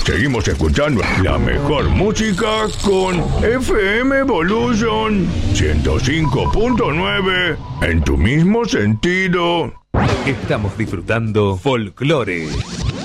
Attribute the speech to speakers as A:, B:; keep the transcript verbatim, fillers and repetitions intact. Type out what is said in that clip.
A: Seguimos escuchando la mejor música con F M Evolution ciento cinco punto nueve en tu mismo sentido.
B: Estamos disfrutando Folklore.